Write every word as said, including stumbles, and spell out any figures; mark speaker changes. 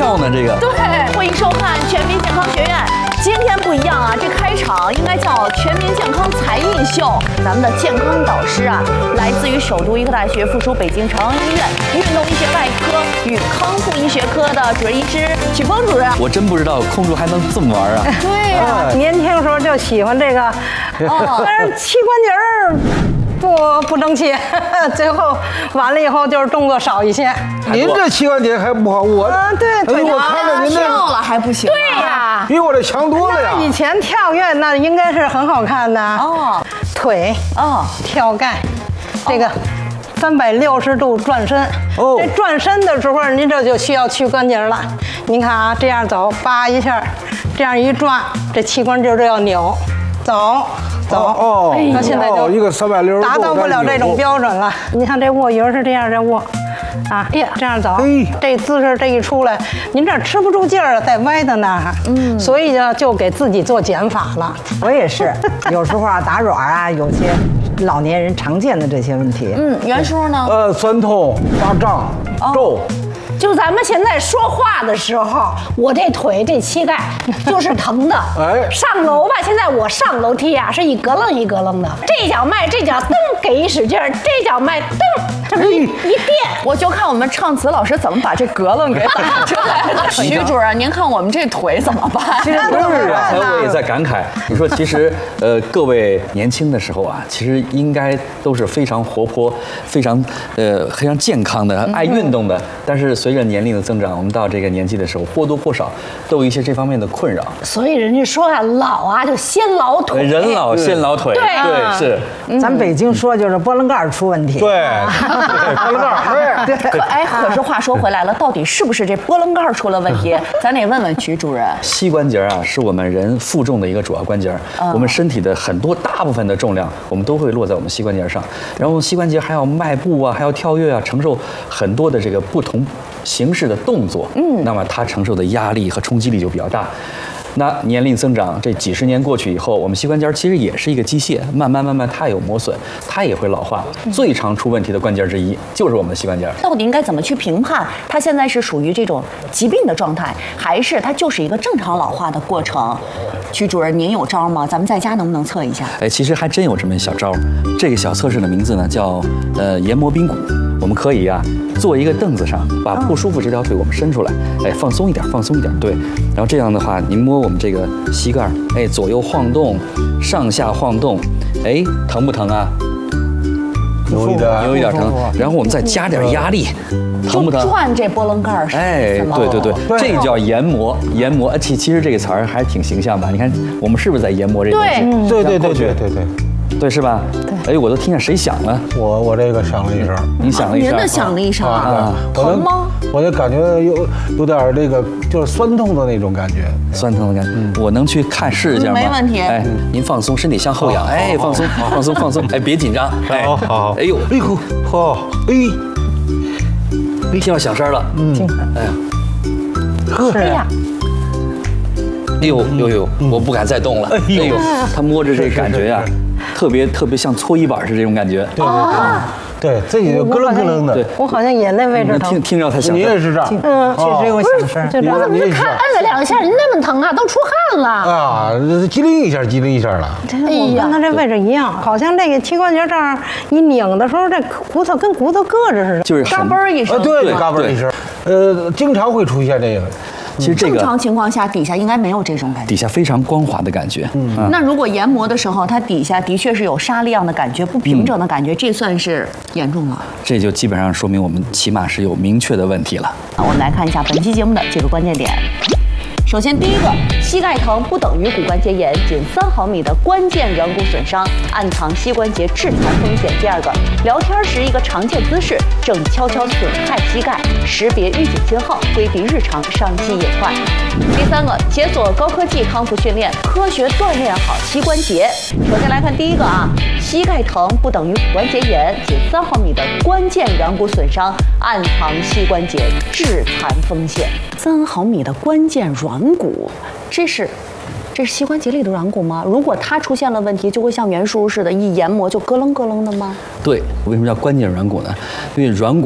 Speaker 1: 妙呢，这个。
Speaker 2: 对，欢迎收看全民健康学院。今天不一样啊，这开场应该叫全民健康才艺秀。咱们的健康导师啊，来自于首都医科大学附属北京朝阳医院运动医学外科与康复医学科的主任医师曲峰主任。
Speaker 1: 我真不知道空中还能这么玩啊！
Speaker 2: 对呀、啊，
Speaker 3: 年轻的时候就喜欢这个，哦、但是膝关节儿。不不争气，最后完了以后就是动作少一些。
Speaker 4: 您这膝关节还不好，我
Speaker 3: 啊对，
Speaker 4: 哎，我看着您这
Speaker 2: 跳了还不行、啊，
Speaker 3: 对呀、啊，
Speaker 4: 比我这强多了呀。
Speaker 3: 以前跳跃那应该是很好看的
Speaker 2: 哦，
Speaker 3: 腿
Speaker 2: 哦，
Speaker 3: 跳盖，这个三百六十度转身。哦，这转身的时候，您这就需要屈关节了。您看啊，这样走，叭一下，这样一转，这膝关节就要扭，走。走
Speaker 4: 哦，
Speaker 3: 他现在就
Speaker 4: 一个三百六十度
Speaker 3: 达到不了这种标准了。你看这卧鱼是这样在卧，啊，这样走，这姿势这一出来，您这吃不住劲儿了，再歪到那儿，嗯，所以呢就给自己做减法了。
Speaker 5: 我也是，有时候啊打软啊，有些老年人常见的这些问题。
Speaker 2: 嗯，袁叔呢？
Speaker 4: 呃，酸痛、发胀、皱。
Speaker 6: 就咱们现在说话的时候，我这腿这膝盖就是疼的。哎，上楼吧，现在我上楼梯啊，是一咯楞一咯楞的，这脚迈，这脚蹬给一使劲儿，这脚迈蹬，这么一一垫，
Speaker 2: 我就看我们唱词老师怎么把这咯楞给打出来了。徐主任，您看我们这腿怎么办？
Speaker 1: 其实不是啊，我也在感慨。你说，其实呃，各位年轻的时候啊，其实应该都是非常活泼、非常呃非常健康的、爱运动的，但是随着年龄的增长，我们到这个年纪的时候，或多或少都有一些这方面的困扰。
Speaker 6: 所以人家说啊，老啊就先老腿，
Speaker 1: 人老先老腿。
Speaker 6: 对
Speaker 1: 对是。
Speaker 5: 咱北京说就是波棱盖出问题。
Speaker 4: 对，波棱盖。
Speaker 2: 对。可哎，可是话说回来了，到底是不是这波棱盖出了问题？咱得问问曲主任。
Speaker 1: 膝关节啊，是我们人负重的一个主要关节。我们身体的很多大部分的重量，我们都会落在我们膝关节上。然后膝关节还要迈步啊，还要跳跃啊，承受很多的这个不同形式的动作，嗯，那么它承受的压力和冲击力就比较大。那年龄增长，这几十年过去以后，我们膝关节其实也是一个机械，慢慢慢慢它有磨损，它也会老化。最常出问题的关节之一就是我们的膝关节。
Speaker 2: 到底应该怎么去评判它现在是属于这种疾病的状态，还是它就是一个正常老化的过程？曲主任，您有招吗？咱们在家能不能测一下？
Speaker 1: 哎，其实还真有这么一小招。这个小测试的名字呢叫呃研磨髌骨。我们可以啊，坐一个凳子上，把不舒服这条腿我们伸出来，哎，放松一点，放松一点，对。然后这样的话，您摸我们这个膝盖，哎，左右晃动，上下晃动，哎，疼不疼啊？
Speaker 4: 有一点，
Speaker 1: 有一点疼。然后我们再加点压力，疼不疼？
Speaker 2: 转这波棱盖儿。
Speaker 1: 哎，对对对，这叫研磨，研磨。其其实这个词儿还挺形象吧？你看，我们是不是在研磨这东西？
Speaker 4: 对对对对对对。
Speaker 1: 对，是吧？对。哎，我都听见谁响了？
Speaker 4: 我我这个响了一声。
Speaker 1: 你响了一声。
Speaker 2: 您的响了一声啊？疼吗？
Speaker 4: 我就感觉有有点这个就是酸痛的那种感觉。
Speaker 1: 酸痛的感觉。我能去看试一下吗？
Speaker 2: 没问题。
Speaker 1: 哎，您放松，身体向后仰。哎，放松，放松，放松。哎，别紧张。哎，
Speaker 4: 好好。
Speaker 1: 哎呦，
Speaker 4: 哎呦，好，
Speaker 1: 哎，听到响声了。嗯。哎呀。
Speaker 4: 呵。
Speaker 6: 哎呀。
Speaker 1: 哎呦呦呦！我不敢再动了。哎呦，他摸着这感觉呀，特别特别像搓衣板是这种感觉。
Speaker 4: 对对对，这也咯楞咯楞的。
Speaker 3: 对，我好像也那位置疼。
Speaker 1: 听听着他响，
Speaker 4: 你也是这样。
Speaker 3: 嗯，
Speaker 5: 确实有响声。
Speaker 6: 我怎么就看按了两下，人那么疼啊，都出汗了
Speaker 4: 啊！机灵一下，机灵一下了。
Speaker 3: 我跟他这位置一样，好像这个膝关节这儿一拧的时候，这骨头跟骨头硌着似的，
Speaker 1: 就是
Speaker 2: 嘎嘣一声。
Speaker 4: 啊，对，嘎嘣一声。呃，经常会出现这个。
Speaker 1: 其实这个
Speaker 2: 正常情况下底下应该没有这种感觉，
Speaker 1: 底下非常光滑的感觉。
Speaker 2: 嗯，那如果研磨的时候，它底下的确是有沙粒样的感觉，不平整的感觉，这算是严重了。
Speaker 1: 这就基本上说明我们起码是有明确的问题了。
Speaker 2: 我们来看一下本期节目的几个关键点。首先，第一个，膝盖疼不等于骨关节炎，仅三毫米的关键软骨损伤，暗藏膝关节致残风险。第二个，聊天时一个常见姿势，正悄悄损害膝盖，识别预警信号，规避日常伤膝隐患。第三个，解锁高科技康复训练，科学锻炼好膝关节。首先来看第一个啊，膝盖疼不等于骨关节炎，仅三毫米的关键软骨损伤，暗藏膝关节致残风险。三毫米的关键软骨，这是这是膝关节里的软骨吗？如果它出现了问题，就会像袁叔似的，一研磨就咯楞咯楞的吗？
Speaker 1: 对，为什么叫关键软骨呢？因为软骨